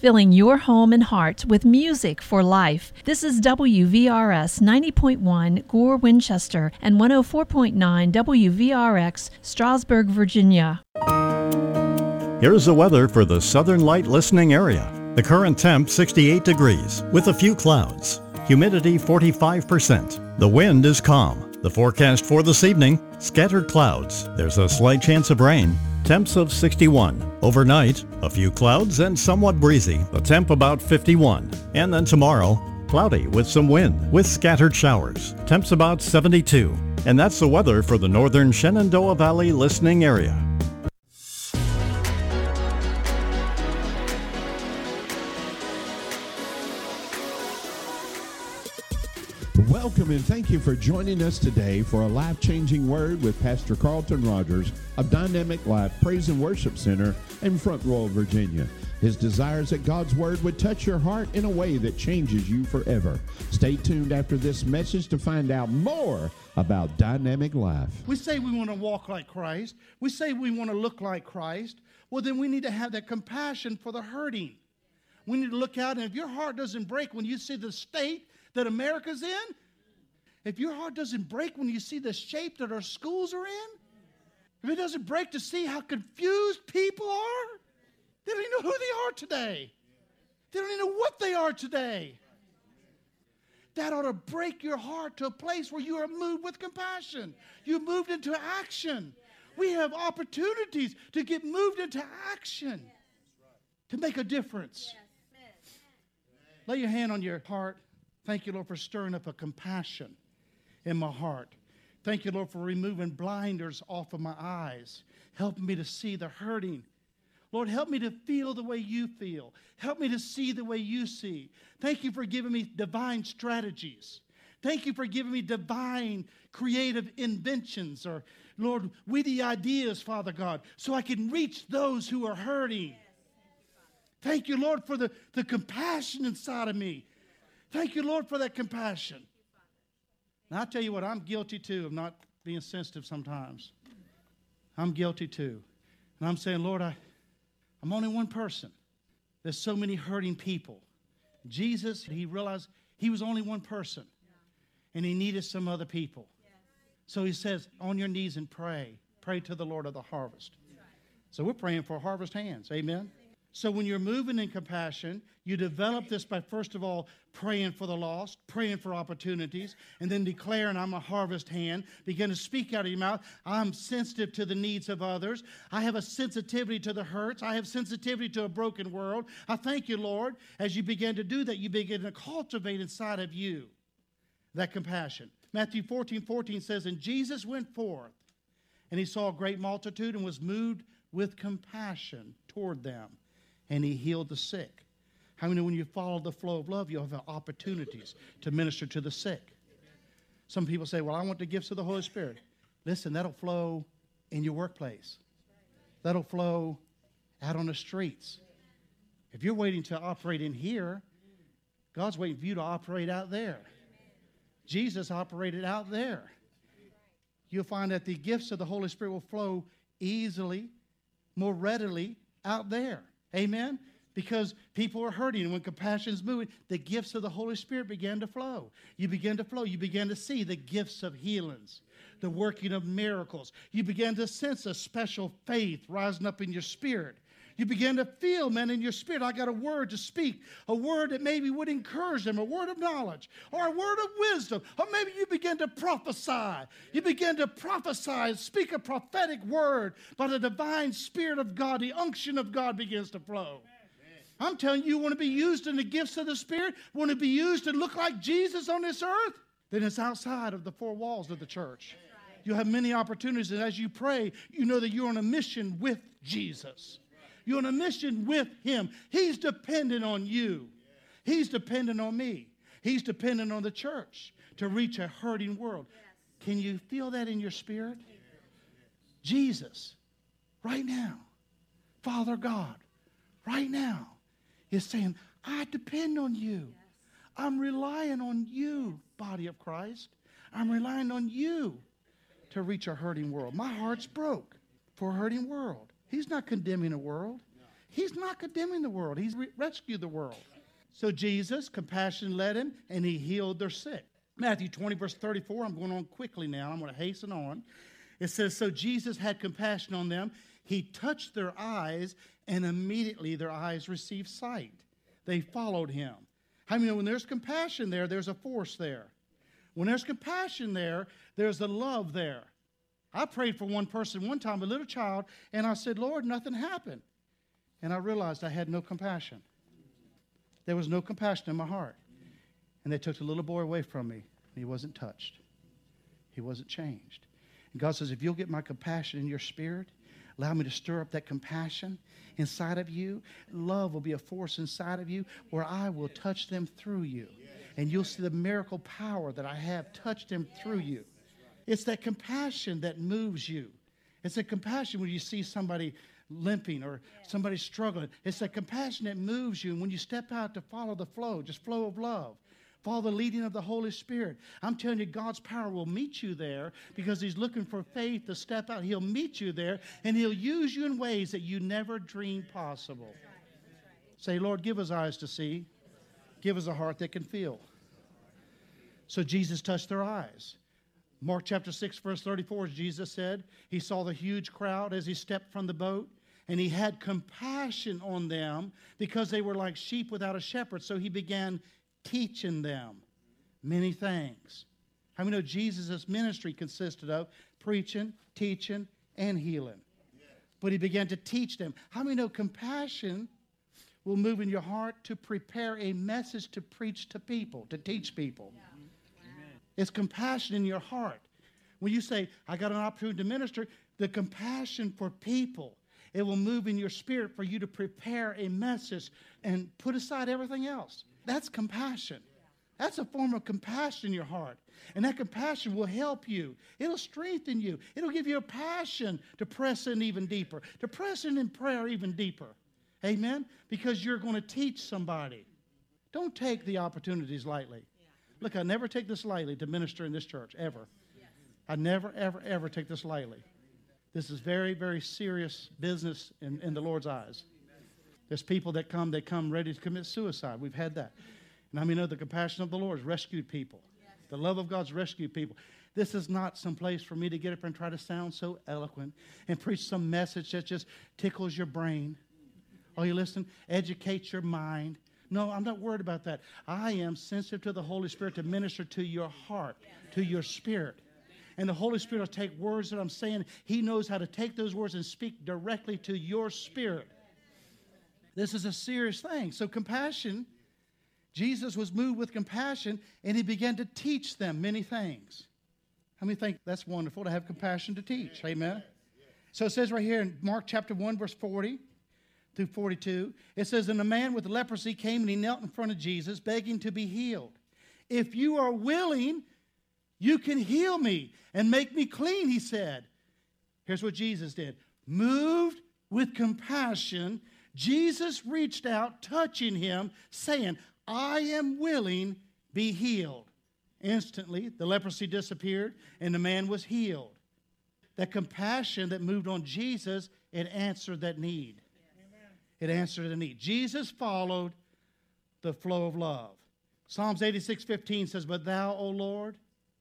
filling your home and heart with music for life. This is WVRS 90.1 Gore, Winchester, and 104.9 WVRX, Strasburg, Virginia. Here's the weather for the Southern Light listening area. The current temp 68 degrees with a few clouds. Humidity 45%. The wind is calm. The forecast for this evening, scattered clouds. There's a slight chance of rain. Temps of 61. Overnight, a few clouds and somewhat breezy. The temp about 51. And then tomorrow, cloudy with some wind with scattered showers. Temps about 72. And that's the weather for the northern Shenandoah Valley listening area. Welcome and thank you for joining us today for a life-changing word with Pastor Carlton Rogers of Dynamic Life Praise and Worship Center in Front Royal, Virginia. His desire is that God's word would touch your heart in a way that changes you forever. Stay tuned after this message to find out more about Dynamic Life. We say we want to walk like Christ. We say we want to look like Christ. Well, then we need to have that compassion for the hurting. We need to look out, and if your heart doesn't break when you see the state that America's in, if your heart doesn't break when you see the shape that our schools are in, if it doesn't break to see how confused people are, they don't even know who they are today. They don't even know what they are today. That ought to break your heart to a place where you are moved with compassion. You're moved into action. We have opportunities to get moved into action to make a difference. Lay your hand on your heart. Thank you, Lord, for stirring up a compassion in my heart. Thank you, Lord, for removing blinders off of my eyes, helping me to see the hurting. Lord, help me to feel the way you feel. Help me to see the way you see. Thank you for giving me divine strategies. Thank you for giving me divine creative inventions or, Lord, witty ideas, Father God, so I can reach those who are hurting. Thank you, Lord, for the compassion inside of me. Thank you, Lord, for that compassion. Now, I'll tell you what, I'm guilty, too, of not being sensitive sometimes. I'm guilty, too. And I'm saying, Lord, I'm only one person. There's so many hurting people. Jesus, he realized he was only one person, and he needed some other people. So he says, on your knees and pray. Pray to the Lord of the harvest. So we're praying for harvest hands. Amen. So when you're moving in compassion, you develop this by, first of all, praying for the lost, praying for opportunities, and then declaring, I'm a harvest hand. Begin to speak out of your mouth. I'm sensitive to the needs of others. I have a sensitivity to the hurts. I have sensitivity to a broken world. I thank you, Lord. As you begin to do that, you begin to cultivate inside of you that compassion. Matthew 14:14 says, and Jesus went forth, and he saw a great multitude and was moved with compassion toward them. And he healed the sick. How many, when you follow the flow of love, you'll have opportunities to minister to the sick? Some people say, well, I want the gifts of the Holy Spirit. Listen, that'll flow in your workplace. That'll flow out on the streets. If you're waiting to operate in here, God's waiting for you to operate out there. Jesus operated out there. You'll find that the gifts of the Holy Spirit will flow easily, more readily out there. Amen? Because people are hurting, and when compassion is moving, the gifts of the Holy Spirit began to flow. You begin to flow. You begin to see the gifts of healings, the working of miracles. You begin to sense a special faith rising up in your spirit. You begin to feel, man, in your spirit, I got a word to speak, a word that maybe would encourage them, a word of knowledge, or a word of wisdom, or maybe you begin to prophesy. You begin to prophesy, speak a prophetic word by the divine Spirit of God. The unction of God begins to flow. I'm telling you, want to be used in the gifts of the Spirit, want to be used to look like Jesus on this earth, then it's outside of the four walls of the church. You'll have many opportunities, and as you pray, you know that you're on a mission with Jesus. You're on a mission with him. He's dependent on you. He's dependent on me. He's dependent on the church to reach a hurting world. Can you feel that in your spirit? Jesus, right now, Father God, right now, is saying, I depend on you. I'm relying on you, body of Christ. I'm relying on you to reach a hurting world. My heart's broke for a hurting world. He's not condemning a world. He's not condemning the world. He's rescued the world. So Jesus, compassion led him, and he healed their sick. Matthew 20, verse 34, I'm going on quickly now. I'm going to hasten on. It says, so Jesus had compassion on them. He touched their eyes, and immediately their eyes received sight. They followed him. How many know when there's compassion there, there's a force there? When there's compassion there, there's a love there. I prayed for one person one time, a little child, and I said, Lord, nothing happened. And I realized I had no compassion. There was no compassion in my heart. And they took the little boy away from me, and he wasn't touched. He wasn't changed. And God says, if you'll get my compassion in your spirit, allow me to stir up that compassion inside of you, love will be a force inside of you where I will touch them through you. And you'll see the miracle power that I have touched them through you. It's that compassion that moves you. It's a compassion when you see somebody limping or somebody struggling. It's that compassion that moves you. And when you step out to follow the flow, just flow of love, follow the leading of the Holy Spirit. I'm telling you, God's power will meet you there because he's looking for faith to step out. He'll meet you there, and he'll use you in ways that you never dreamed possible. Say, Lord, give us eyes to see. Give us a heart that can feel. So Jesus touched their eyes. Mark chapter 6, verse 34, Jesus said, he saw the huge crowd as he stepped from the boat, and he had compassion on them because they were like sheep without a shepherd. So he began teaching them many things. How many know Jesus' ministry consisted of preaching, teaching, and healing? But he began to teach them. How many know compassion will move in your heart to prepare a message to preach to people, to teach people? Yeah. It's compassion in your heart. When you say, I got an opportunity to minister, the compassion for people, it will move in your spirit for you to prepare a message and put aside everything else. That's compassion. That's a form of compassion in your heart. And that compassion will help you. It'll strengthen you. It'll give you a passion to press in even deeper, to press in prayer even deeper. Amen? Because you're going to teach somebody. Don't take the opportunities lightly. Look, I never take this lightly to minister in this church, ever. I never, ever, ever take this lightly. This is very, very serious business in the Lord's eyes. There's people that come ready to commit suicide. We've had that. And I mean, the compassion of the Lord has rescued people. The love of God's rescued people. This is not some place for me to get up and try to sound so eloquent and preach some message that just tickles your brain. Are you listening? Educates your mind. No, I'm not worried about that. I am sensitive to the Holy Spirit to minister to your heart, to your spirit. And the Holy Spirit will take words that I'm saying. He knows how to take those words and speak directly to your spirit. This is a serious thing. So compassion, Jesus was moved with compassion, and he began to teach them many things. How many think that's wonderful to have compassion to teach? Amen? So it says right here in Mark chapter 1, verse 40 through 42, it says, and a man with leprosy came and he knelt in front of Jesus, begging to be healed. If you are willing, you can heal me and make me clean, he said. Here's what Jesus did. Moved with compassion, Jesus reached out, touching him, saying, I am willing, be healed. Instantly, the leprosy disappeared and the man was healed. That compassion that moved on Jesus, it answered that need. It answered the need. Jesus followed the flow of love. Psalms 86:15 says, but thou, O Lord,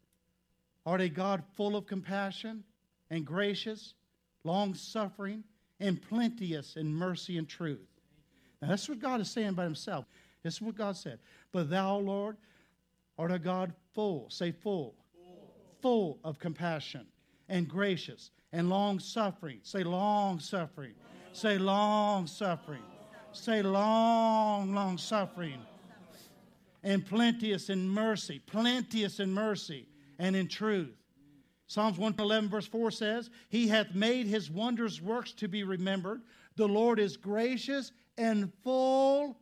art a God full of compassion and gracious, long-suffering, and plenteous in mercy and truth. Now, that's what God is saying by himself. This is what God said. But thou, Lord, art a God full, say full, full of compassion and gracious and long-suffering. Say long-suffering. Say long-suffering. Say long-suffering. And plenteous in mercy and in truth. Psalms 111 verse 4 says, he hath made his wondrous works to be remembered. The Lord is gracious and full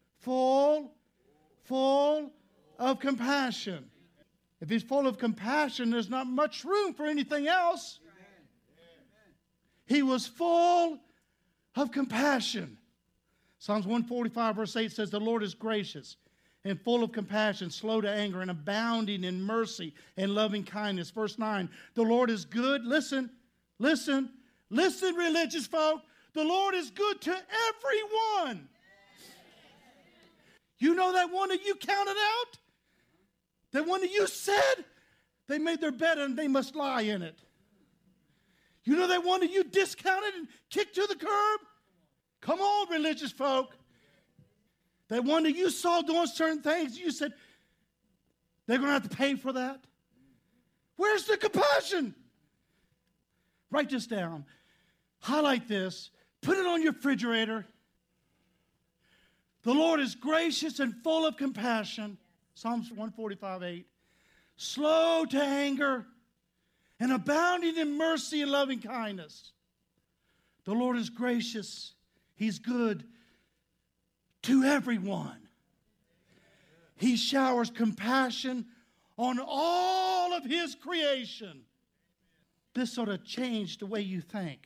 of compassion. If he's full of compassion, there's not much room for anything else. He was full of compassion. Psalms 145 verse 8 says, the Lord is gracious and full of compassion, slow to anger, and abounding in mercy and loving kindness. Verse 9, the Lord is good. Listen, religious folk. The Lord is good to everyone. You know that one that you counted out? That one that you said? They made their bed and they must lie in it. You know that one that you discounted and kicked to the curb? Come on, religious folk. That one that you saw doing certain things, you said, they're going to have to pay for that. Where's the compassion? Write this down. Highlight this. Put it on your refrigerator. The Lord is gracious and full of compassion. Psalms 145:8. Slow to anger and abounding in mercy and loving kindness. The Lord is gracious. He's good to everyone. He showers compassion on all of His creation. This sort of changed the way you think.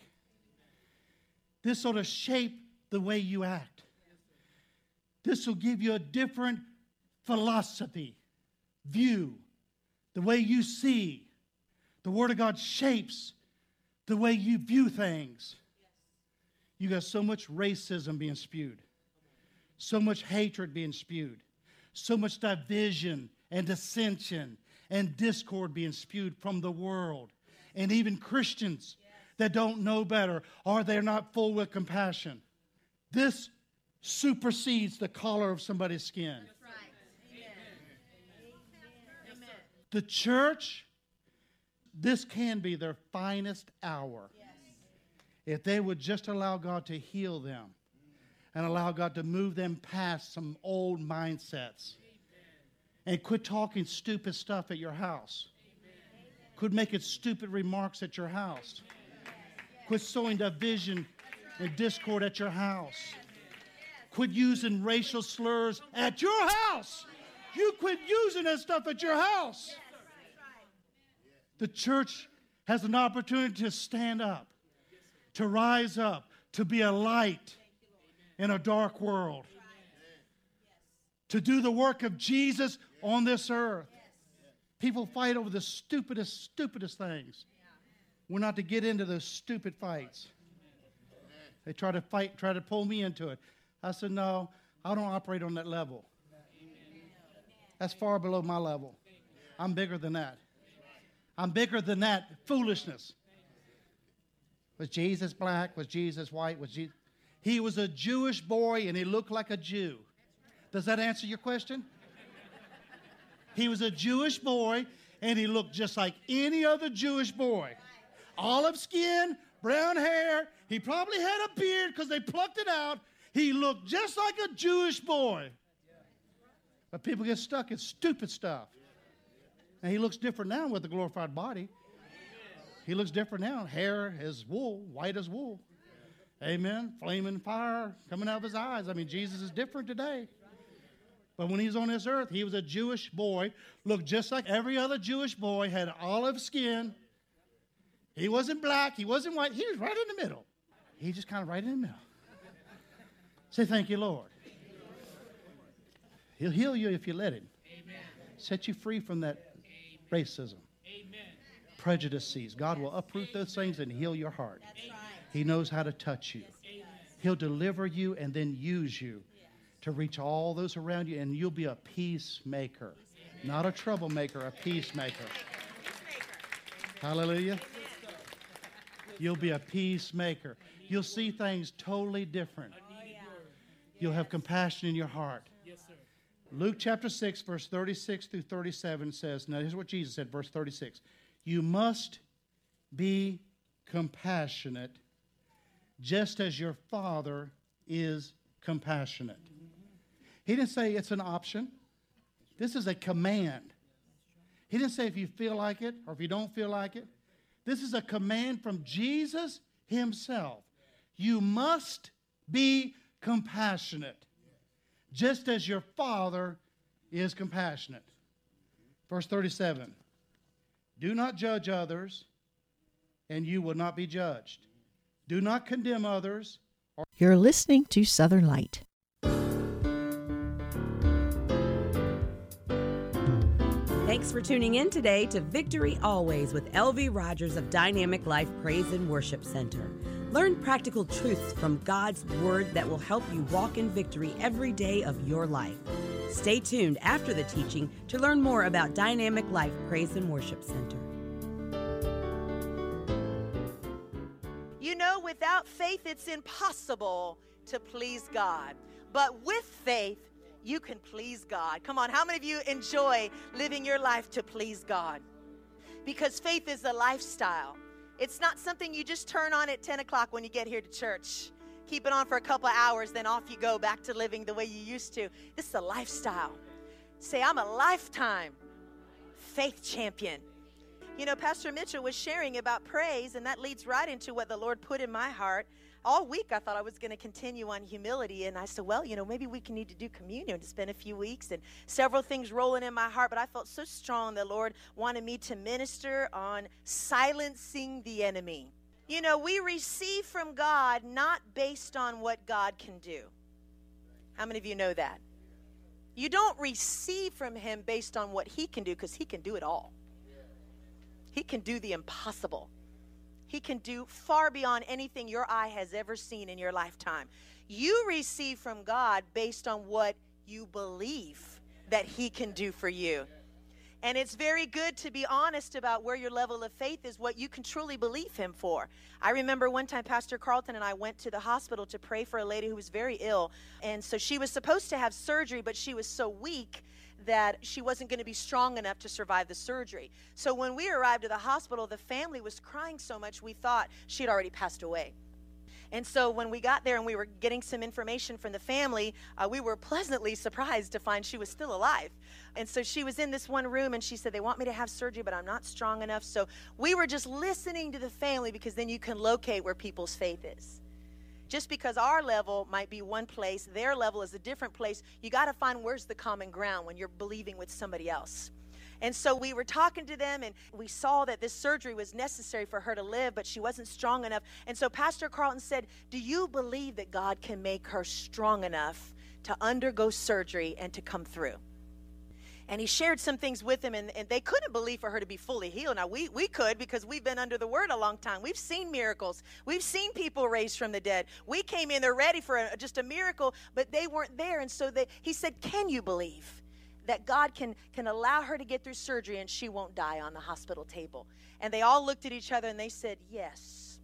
This sort of shaped the way you act. This will give you a different philosophy, view, the way you see. The Word of God shapes the way you view things. You got so much racism being spewed, so much hatred being spewed, so much division and dissension and discord being spewed from the world. And even Christians that don't know better, or they're not full with compassion. This supersedes the color of somebody's skin. That's right. Amen. The church, this can be their finest hour. Yes. If they would just allow God to heal them and allow God to move them past some old mindsets. And quit talking stupid stuff at your house. Quit making stupid remarks at your house. Quit sowing division and discord at your house. Quit using racial slurs at your house. You quit using that stuff at your house. The church has an opportunity to stand up, to rise up, to be a light in a dark world, to do the work of Jesus on this earth. People fight over the stupidest things. We're not to get into those stupid fights. They try to pull me into it. I said, no, I don't operate on that level. That's far below my level. I'm bigger than that. I'm bigger than that foolishness. Was Jesus black? Was Jesus white? He was a Jewish boy and he looked like a Jew. Does that answer your question? He was a Jewish boy and he looked just like any other Jewish boy. Olive skin, brown hair. He probably had a beard because they plucked it out. He looked just like a Jewish boy. But people get stuck in stupid stuff. And he looks different now with the glorified body. He looks different now. Hair is wool, white as wool. Amen. Flaming fire coming out of his eyes. I mean, Jesus is different today. But when he was on this earth, he was a Jewish boy, looked just like every other Jewish boy, had olive skin. He wasn't black, he wasn't white, he was right in the middle. He just kind of right in the middle. Say, thank you, Lord. He'll heal you if you let him. Amen. Set you free from that racism. Amen. Prejudices. God will uproot those things and heal your heart. That's right. He knows how to touch you. Yes. He'll deliver you and then use you to reach all those around you, and you'll be a peacemaker. Amen. Not a troublemaker, a peacemaker. Hallelujah. You'll be a peacemaker. You'll see things totally different. You'll have compassion in your heart. Luke chapter 6, verse 36 through 37 says, now here's what Jesus said, verse 36. You must be compassionate just as your Father is compassionate. He didn't say it's an option. This is a command. He didn't say if you feel like it or if you don't feel like it. This is a command from Jesus himself. You must be compassionate, just as your Father is compassionate. Verse 37, do not judge others, and you will not be judged. Do not condemn others. You're listening to Southern Light. Thanks for tuning in today to Victory Always with L.V. Rogers of Dynamic Life Praise and Worship Center. Learn practical truths from God's Word that will help you walk in victory every day of your life. Stay tuned after the teaching to learn more about Dynamic Life Praise and Worship Center. You know, without faith, it's impossible to please God. But with faith, you can please God. Come on, how many of you enjoy living your life to please God? Because faith is a lifestyle. It's not something you just turn on at 10 o'clock when you get here to church. Keep it on for a couple of hours, then off you go back to living the way you used to. This is a lifestyle. Say, I'm a lifetime faith champion. You know, Pastor Mitchell was sharing about praise, and that leads right into what the Lord put in my heart. All week I thought I was going to continue on humility, and I said, well, you know, maybe we can need to do communion to spend a few weeks, and several things rolling in my heart, but I felt so strong the Lord wanted me to minister on silencing the enemy. You know, we receive from God not based on what God can do. How many of you know that? You don't receive from him based on what he can do, because he can do it all. He can do the impossible. He can do far beyond anything your eye has ever seen in your lifetime. You receive from God based on what you believe that he can do for you. And it's very good to be honest about where your level of faith is, what you can truly believe him for. I remember one time Pastor Carlton and I went to the hospital to pray for a lady who was very ill. And so she was supposed to have surgery, but she was so weak that she wasn't going to be strong enough to survive the surgery. So when we arrived at the hospital, the family was crying so much we thought she had already passed away. And so when we got there and we were getting some information from the family, we were pleasantly surprised to find she was still alive. And so she was in this one room and she said, they want me to have surgery, but I'm not strong enough. So we were just listening to the family, because then you can locate where people's faith is. Just because our level might be one place, their level is a different place, you got to find where's the common ground when you're believing with somebody else. And so we were talking to them, and we saw that this surgery was necessary for her to live, but she wasn't strong enough. And so Pastor Carlton said, do you believe that God can make her strong enough to undergo surgery and to come through? And he shared some things with them, and they couldn't believe for her to be fully healed. Now, we could, because we've been under the word a long time. We've seen miracles. We've seen people raised from the dead. We came in, they're ready for just a miracle, but they weren't there. And so he said, can you believe that God can allow her to get through surgery and she won't die on the hospital table? And they all looked at each other and they said, yes,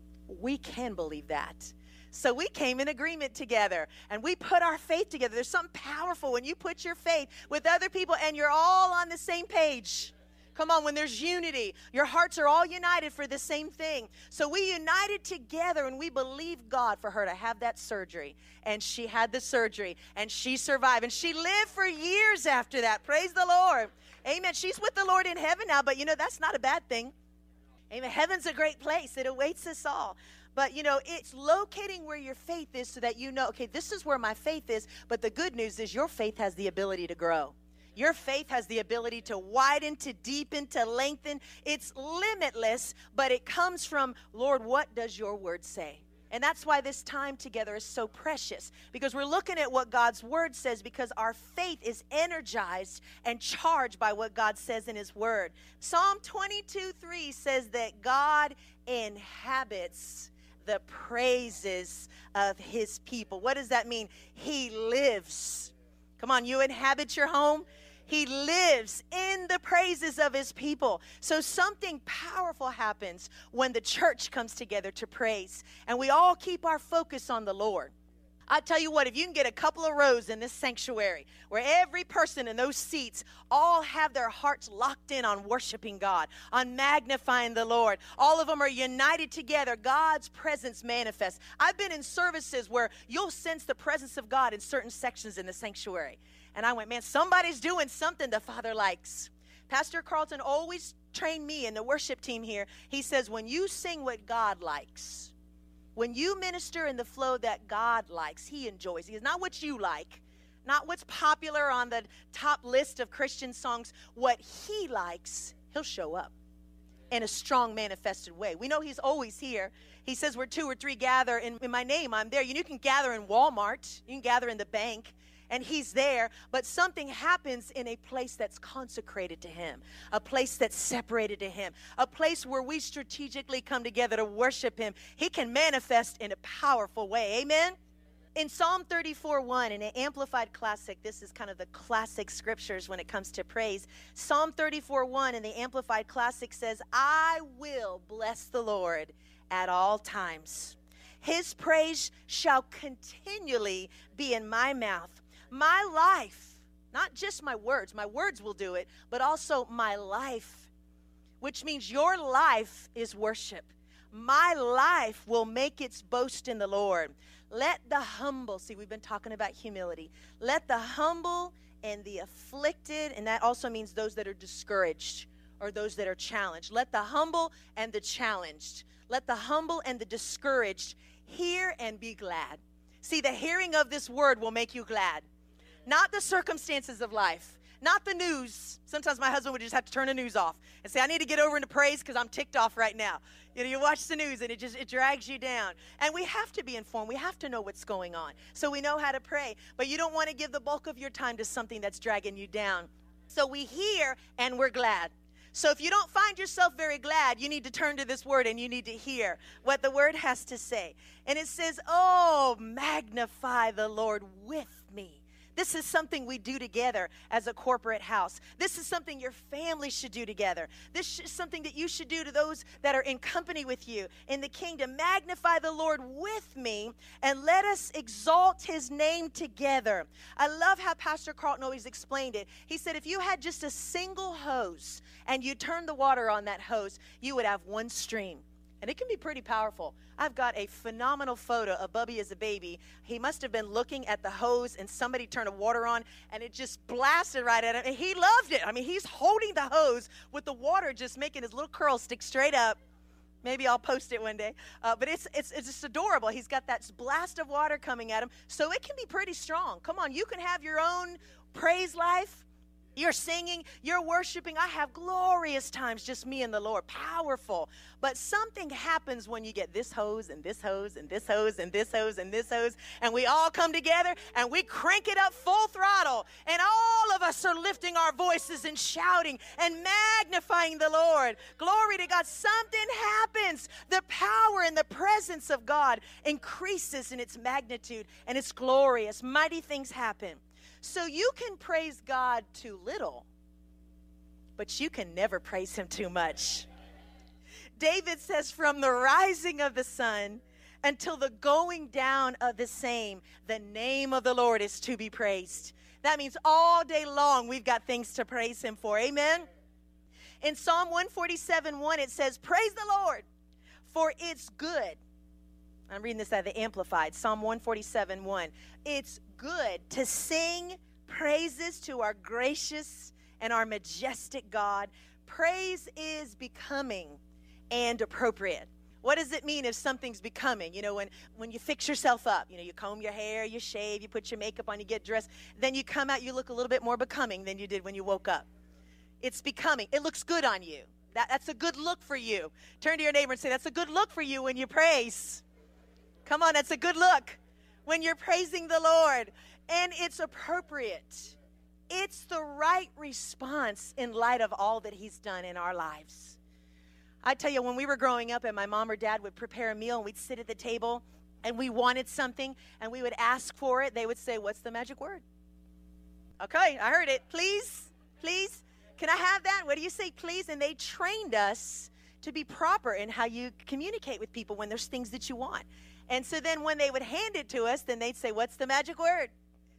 we can believe that. So we came in agreement together, and we put our faith together. There's something powerful when you put your faith with other people and you're all on the same page. Come on, when there's unity, your hearts are all united for the same thing. So we united together, and we believed God for her to have that surgery. And she had the surgery, and she survived, and she lived for years after that. Praise the Lord. Amen. She's with the Lord in heaven now, but you know, that's not a bad thing. Amen. Heaven's a great place. It awaits us all. But, you know, it's locating where your faith is so that you know, okay, this is where my faith is. But the good news is your faith has the ability to grow. Your faith has the ability to widen, to deepen, to lengthen. It's limitless, but it comes from, Lord, what does your word say? And that's why this time together is so precious, because we're looking at what God's word says, because our faith is energized and charged by what God says in his word. Psalm 22:3 says that God inhabits the praises of his people. What does that mean? He lives. Come on, you inhabit your home. He lives in the praises of his people. So something powerful happens when the church comes together to praise, and we all keep our focus on the Lord. I tell you what, if you can get a couple of rows in this sanctuary where every person in those seats all have their hearts locked in on worshiping God, on magnifying the Lord, all of them are united together, God's presence manifests. I've been in services where you'll sense the presence of God in certain sections in the sanctuary. And I went, man, somebody's doing something the Father likes. Pastor Carlton always trained me and the worship team here. He says, when you sing what God likes, when you minister in the flow that God likes, he enjoys. It's not what you like, not what's popular on the top list of Christian songs. What he likes, he'll show up in a strong manifested way. We know he's always here. He says where 2 or 3 gather in my name, I'm there. You can gather in Walmart. You can gather in the bank. and he's there, but something happens in a place that's consecrated to him, a place that's separated to him, a place where we strategically come together to worship him. He can manifest in a powerful way. Amen? In Psalm 34:1, in an Amplified Classic, this is kind of the classic scriptures when it comes to praise. Psalm 34:1 in the Amplified Classic says, I will bless the Lord at all times. His praise shall continually be in my mouth. My life, not just my words will do it, but also my life, which means your life is worship. My life will make its boast in the Lord. Let the humble, see, we've been talking about humility. Let the humble and the afflicted, and that also means those that are discouraged or those that are challenged. Let the humble and the challenged, let the humble and the discouraged hear and be glad. See, the hearing of this word will make you glad. Not the circumstances of life, not the news. Sometimes my husband would just have to turn the news off and say, I need to get over into praise because I'm ticked off right now. You know, you watch the news and it drags you down. And we have to be informed. We have to know what's going on so we know how to pray. But you don't want to give the bulk of your time to something that's dragging you down. So we hear and we're glad. So if you don't find yourself very glad, you need to turn to this word and you need to hear what the word has to say. And it says, oh, magnify the Lord with me. This is something we do together as a corporate house. This is something your family should do together. This is something that you should do to those that are in company with you in the kingdom. Magnify the Lord with me and let us exalt his name together. I love how Pastor Carlton always explained it. He said if you had just a single hose and you turned the water on that hose, you would have one stream. And it can be pretty powerful. I've got a phenomenal photo of Bubby as a baby. He must have been looking at the hose and somebody turned the water on and it just blasted right at him. And he loved it. I mean, he's holding the hose with the water just making his little curls stick straight up. Maybe I'll post it one day. But it's just adorable. He's got that blast of water coming at him. So it can be pretty strong. Come on, you can have your own praise life. You're singing, you're worshiping. I have glorious times, just me and the Lord, powerful. But something happens when you get this hose and this hose and this hose and this hose and this hose, and we all come together and we crank it up full throttle, and all of us are lifting our voices and shouting and magnifying the Lord. Glory to God. Something happens. The power and the presence of God increases in its magnitude, and it's glorious. Mighty things happen. So you can praise God too little, but you can never praise him too much. David says, from the rising of the sun until the going down of the same, the name of the Lord is to be praised. That means all day long we've got things to praise him for. Amen? In Psalm 147:1, it says, praise the Lord, for it's good. I'm reading this out of the Amplified, Psalm 147:1. It's good to sing praises to our gracious and our majestic God. Praise is becoming and appropriate. What does it mean if something's becoming? You know, when you fix yourself up, you know, you comb your hair, you shave, you put your makeup on, you get dressed, then you come out, you look a little bit more becoming than you did when you woke up. It's becoming. It looks good on you. That's a good look for you. Turn to your neighbor and say, that's a good look for you when you praise. Come on, that's a good look when you're praising the Lord. And it's appropriate. It's the right response in light of all that he's done in our lives. I tell you, when we were growing up and my mom or dad would prepare a meal and we'd sit at the table and we wanted something and we would ask for it, they would say, what's the magic word? Okay, I heard it. Please, please, can I have that? What do you say, please? And they trained us to be proper in how you communicate with people when there's things that you want. And so then when they would hand it to us, then they'd say, what's the magic word?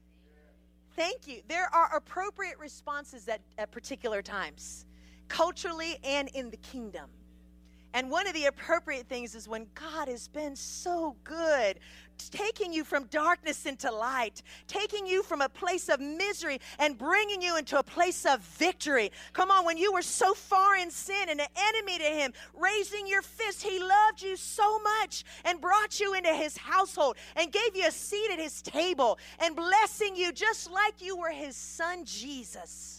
Thank you. There are appropriate responses at particular times, culturally and in the kingdom. And one of the appropriate things is when God has been so good, taking you from darkness into light, taking you from a place of misery and bringing you into a place of victory. Come on, when you were so far in sin and an enemy to him, raising your fist, he loved you so much and brought you into his household and gave you a seat at his table and blessing you just like you were his son, Jesus.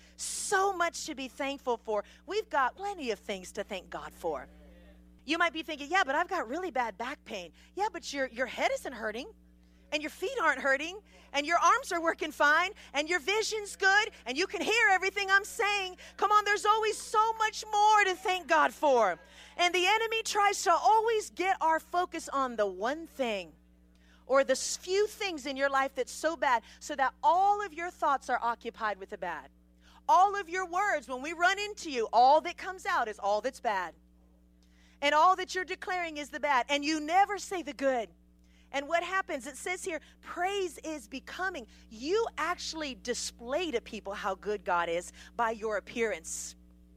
So much to be thankful for. We've got plenty of things to thank God for. You might be thinking, yeah, but I've got really bad back pain. Yeah, but your head isn't hurting. and your feet aren't hurting, and your arms are working fine, and your vision's good, and you can hear everything I'm saying. Come on, there's always so much more to thank God for. And the enemy tries to always get our focus on the one thing or the few things in your life that's so bad, so that all of your thoughts are occupied with the bad. All of your words, when we run into you, all that comes out is all that's bad. And all that you're declaring is the bad. And you never say the good. And what happens? It says here, praise is becoming. You actually display to people how good God is by your appearance.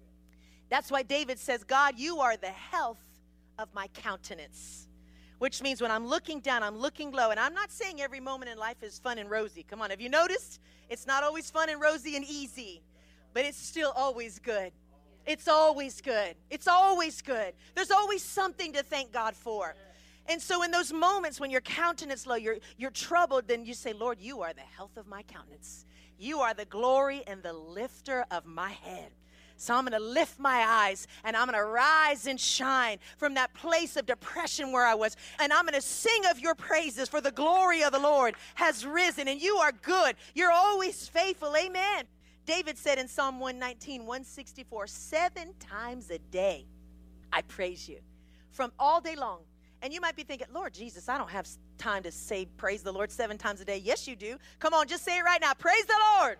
That's why David says, God, you are the health of my countenance. Which means when I'm looking down, I'm looking low. And I'm not saying every moment in life is fun and rosy. Come on, have you noticed? It's not always fun and rosy and easy. But it's still always good. It's always good. It's always good. There's always something to thank God for. And so in those moments when your countenance low, you're troubled, then you say, Lord, you are the health of my countenance. You are the glory and the lifter of my head. So I'm going to lift my eyes, and I'm going to rise and shine from that place of depression where I was. And I'm going to sing of your praises, for the glory of the Lord has risen, and you are good. You're always faithful. Amen. David said in Psalm 119, 164, 7 times a day I praise you, from all day long. And you might be thinking, Lord Jesus, I don't have time to say praise the Lord 7 times a day. Yes, you do. Come on, just say it right now. Praise the Lord.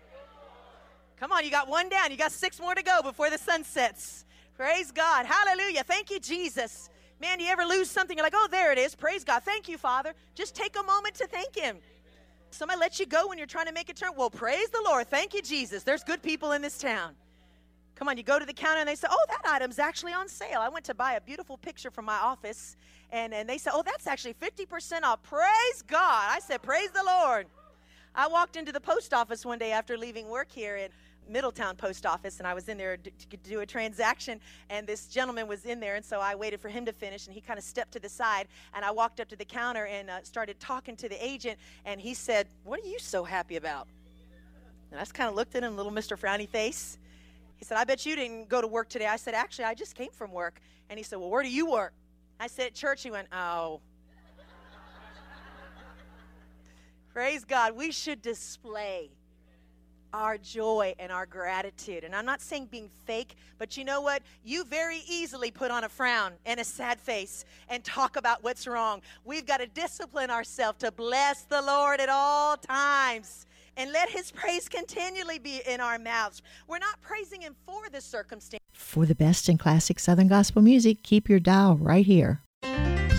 Come on, you got 1 down. You got 6 more to go before the sun sets. Praise God. Hallelujah. Thank you, Jesus. Man, you ever lose something? You're like, oh, there it is. Praise God. Thank you, Father. Just take a moment to thank him. Somebody let you go when you're trying to make a turn. Well, praise the Lord. Thank you, Jesus. There's good people in this town. Come on, you go to the counter and they say, oh, that item's actually on sale. I went to buy a beautiful picture from my office, and they said, oh, that's actually 50% off. Praise God. I said, praise the Lord. I walked into the post office one day after leaving work here in Middletown post office, and I was in there to do a transaction, and this gentleman was in there, and so I waited for him to finish, and he kind of stepped to the side, and I walked up to the counter and started talking to the agent, and he said, what are you so happy about? And I just kind of looked at him, little Mr. Frowny Face. He said, I bet you didn't go to work today. I said, actually, I just came from work. And he said, well, where do you work? I said, at church. He went, oh. Praise God. We should display our joy and our gratitude. And I'm not saying being fake, but you know what? You very easily put on a frown and a sad face and talk about what's wrong. We've got to discipline ourselves to bless the Lord at all times and let his praise continually be in our mouths. We're not praising him for the circumstance. For the best in classic Southern gospel music, keep your dial right here.